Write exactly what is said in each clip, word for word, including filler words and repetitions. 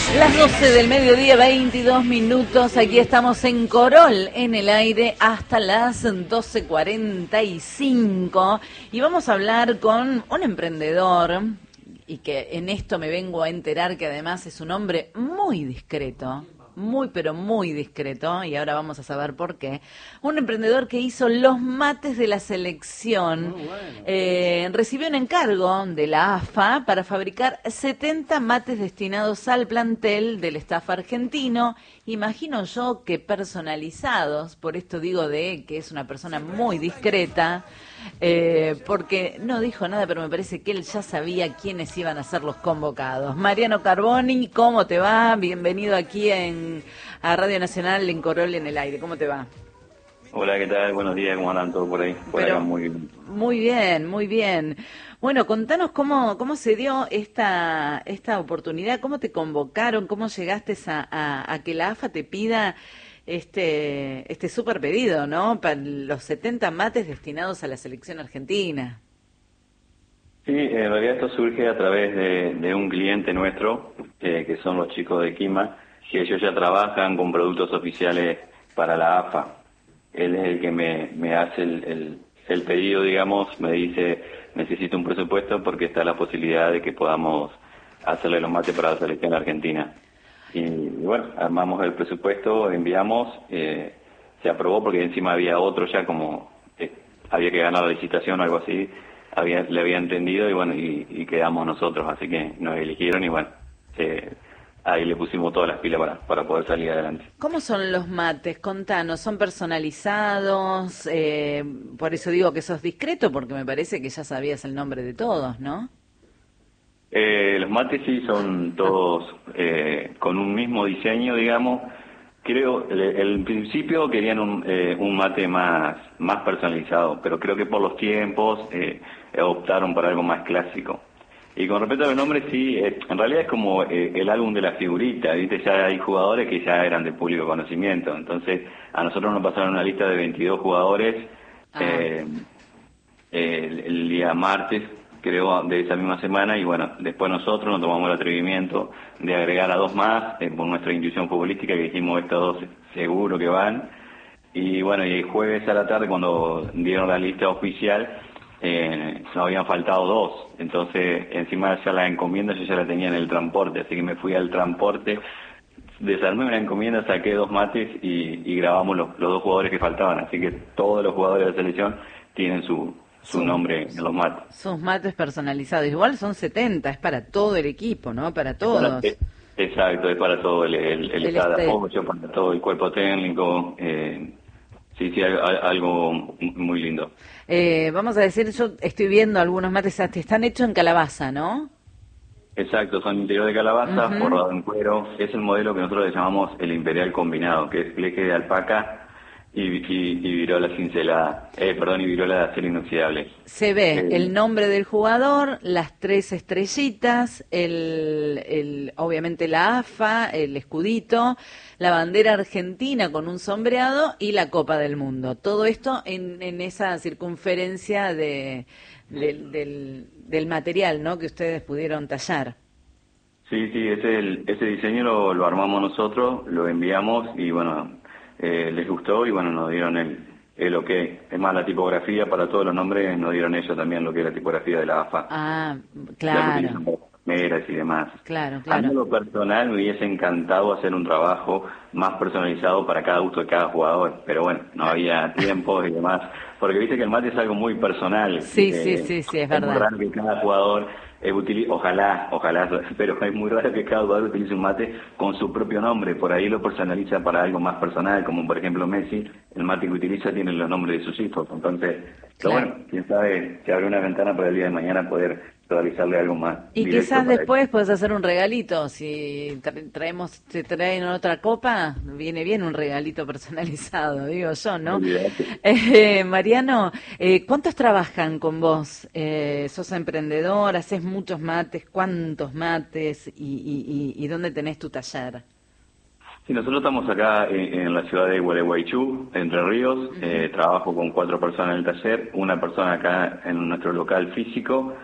Las doce del mediodía, veintidós minutos, aquí estamos en Corol, en el aire, hasta las doce cuarenta y cinco, y vamos a hablar con un emprendedor, y que en esto me vengo a enterar que además es un hombre muy discreto, muy pero muy discreto, y ahora vamos a saber por qué. Un emprendedor que hizo los mates de la selección, bueno. eh, recibió un encargo de la A F A para fabricar setenta mates destinados al plantel del staff argentino, imagino yo que personalizados, por esto digo de que es una persona muy discreta, eh, porque no dijo nada, pero me parece que él ya sabía quiénes iban a ser los convocados. Mariano Carboni, ¿cómo te va? Bienvenido aquí en a Radio Nacional en Corol en el aire. ¿Cómo te va? Hola, ¿qué tal? Buenos días, ¿cómo andan todos por ahí? Por Pero, acá muy bien. Muy bien, muy bien. Bueno, contanos cómo cómo se dio esta esta oportunidad, cómo te convocaron, cómo llegaste a, a, a que la A F A te pida este este súper pedido, ¿no? Para los setenta mates destinados a la selección argentina. Sí, en realidad esto surge a través de, de un cliente nuestro, eh, que son los chicos de Quima, que ellos ya trabajan con productos oficiales para la A F A. Él es el que me, me hace el, el, el pedido, digamos, me dice, necesito un presupuesto porque está la posibilidad de que podamos hacerle los mates para la selección argentina. Y, y bueno, armamos el presupuesto, enviamos, eh, se aprobó porque encima había otro ya como, eh, había que ganar la licitación o algo así, había, le había entendido y bueno, y, y quedamos nosotros, así que nos eligieron y bueno, se... ahí le pusimos todas las pilas para, para poder salir adelante. ¿Cómo son los mates? Contanos, ¿son personalizados? Eh, por eso digo que sos discreto, porque me parece que ya sabías el nombre de todos, ¿no? Eh, los mates sí son todos eh, con un mismo diseño, digamos. Creo, el, el principio querían un, eh, un mate más, más personalizado, pero creo que por los tiempos eh, optaron por algo más clásico. Y con respecto a los nombres, sí, eh, en realidad es como eh, el álbum de la figurita, ¿viste? Ya hay jugadores que ya eran de público conocimiento, entonces a nosotros nos pasaron una lista de veintidós jugadores ah. eh, el, el día martes, creo, de esa misma semana, y bueno, después nosotros nos tomamos el atrevimiento de agregar a dos más, eh, por nuestra intuición futbolística, que dijimos estos dos seguro que van, y bueno, y el jueves a la tarde cuando dieron la lista oficial, Eh, nos habían faltado dos, entonces encima ya la encomienda yo ya la tenía en el transporte, así que me fui al transporte, desarmé una encomienda, saqué dos mates y, y grabamos los, los dos jugadores que faltaban, así que todos los jugadores de la selección tienen su, su sí, nombre en los mates. Sus mates personalizados, igual son setenta, es para todo el equipo, ¿no? Para todos. Es para, exacto, es para todo el, el, el, el estado de apoyo, para todo el cuerpo técnico, eh, sí, sí, algo muy lindo. Eh, vamos a decir, yo estoy viendo algunos mates, están hechos en calabaza, ¿no? Exacto, son interior de calabaza, uh-huh. forrado en cuero. Es el modelo que nosotros le llamamos el imperial combinado, que es pleque de alpaca y, y, y virola cincelada, eh, perdón, y virola de acero inoxidable. Se ve eh, el nombre del jugador, las tres estrellitas, el, el, obviamente la A F A, el escudito, la bandera argentina con un sombreado y la Copa del Mundo. Todo esto en, en esa circunferencia de, de, del, del material, ¿no?, que ustedes pudieron tallar. Sí, sí, ese, el, ese diseño lo, lo armamos nosotros, lo enviamos y bueno, eh, les gustó y bueno, nos dieron el, el ok. Es más, la tipografía para todos los nombres nos dieron ellos también lo que es la tipografía de la A F A. Ah, claro. Meras y demás. Claro, claro. A mí lo personal me hubiese encantado hacer un trabajo más personalizado para cada gusto de cada jugador, pero bueno, no había tiempo y demás, porque viste que el mate es algo muy personal. Sí, eh, sí, sí, sí, es, es verdad. Muy raro que cada jugador eh, utilice, ojalá, ojalá, pero es muy raro que cada jugador utilice un mate con su propio nombre, por ahí lo personaliza para algo más personal, como por ejemplo Messi, el mate que utiliza tiene los nombres de sus hijos, entonces, pero claro. bueno, quién sabe, se abre una ventana para el día de mañana poder realizarle algo más. Y quizás después puedes hacer un regalito, si tra- traemos, te traen otra copa, viene bien un regalito personalizado, digo yo, ¿no? Eh, Mariano, eh, ¿cuántos trabajan con vos? Eh, ¿Sos emprendedor? ¿Haces muchos mates? ¿Cuántos mates? ¿Y, y, y, y dónde tenés tu taller? Sí, nosotros estamos acá en, en la ciudad de Gualeguaychú, Entre Ríos. Uh-huh. eh, trabajo con cuatro personas en el taller, una persona acá en nuestro local físico.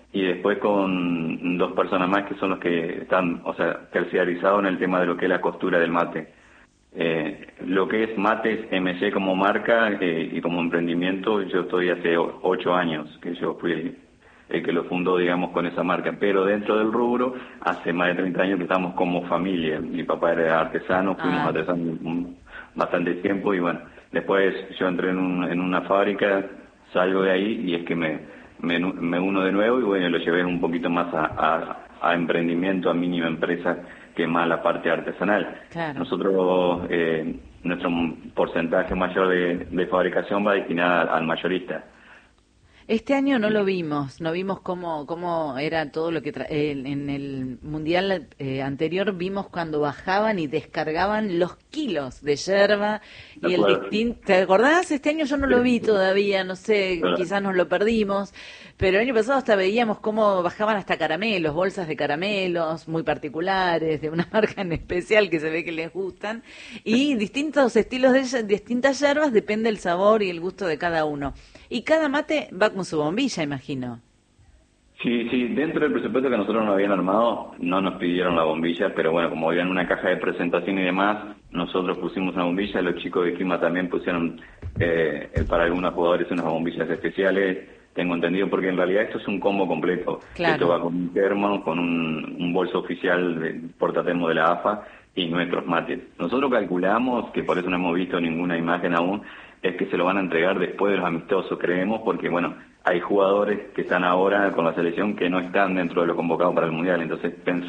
y después con dos personas más que son los que están, o sea, terciarizados en el tema de lo que es la costura del mate. Eh, lo que es Mates M C como marca eh, y como emprendimiento, yo estoy hace o- ocho años que yo fui el, el que lo fundó, digamos, con esa marca, pero dentro del rubro, hace más de treinta años que estamos como familia. Mi papá era artesano, fuimos Ah, artesanos un- bastante tiempo y bueno, después yo entré en, un- en una fábrica, salgo de ahí y es que me, me, nu- me uno de nuevo y bueno, lo llevé un poquito más a, a, a emprendimiento, a mínima empresa, que más la parte artesanal. claro. Nosotros, eh, nuestro porcentaje mayor de, de fabricación va destinada al, al mayorista. Este año no lo vimos, no vimos cómo, cómo era todo lo que tra- en, en el mundial eh, anterior vimos cuando bajaban y descargaban los kilos de yerba De y el acuerdo. distinto, ¿te acordás? Este año yo no lo vi todavía, no sé, Claro. quizás nos lo perdimos, pero el año pasado hasta veíamos cómo bajaban hasta caramelos, bolsas de caramelos muy particulares, de una marca en especial que se ve que les gustan, y distintos estilos de ye- distintas yerbas, depende el sabor y el gusto de cada uno. Y cada mate va con su bombilla, imagino. Sí, sí, dentro del presupuesto que nosotros nos habían armado, no nos pidieron la bombilla, pero bueno, como había una caja de presentación y demás, nosotros pusimos una bombilla, los chicos de Clima también pusieron eh, eh, para algunos jugadores unas bombillas especiales, tengo entendido, porque en realidad esto es un combo completo. Claro. Esto va con un termo, con un, un bolso oficial de portatermo de la A F A y nuestros mates. Nosotros calculamos, que por eso no hemos visto ninguna imagen aún, es que se lo van a entregar después de los amistosos, creemos, porque bueno, hay jugadores que están ahora con la selección que no están dentro de lo convocado para el Mundial, entonces pensamos